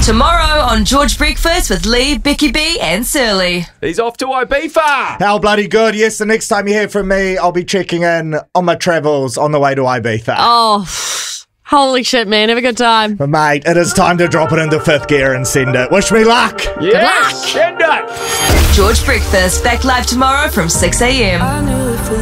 Tomorrow on George Breakfast with Lee, Becky B and Surly. He's off to Ibiza. How bloody good. Yes, the next time you hear from me, I'll be checking in on my travels on the way to Ibiza. Oh, holy shit, man. Have a good time. But mate, it is time to drop it into fifth gear and send it. Wish me luck. Yes, send it. George Breakfast back live tomorrow from 6 a.m.